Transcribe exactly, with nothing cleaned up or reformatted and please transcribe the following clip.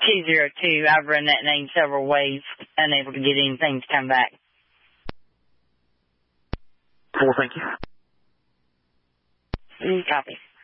two zero two. I've run that name several ways, unable to get anything to come back. Four, thank you. Mm, copy.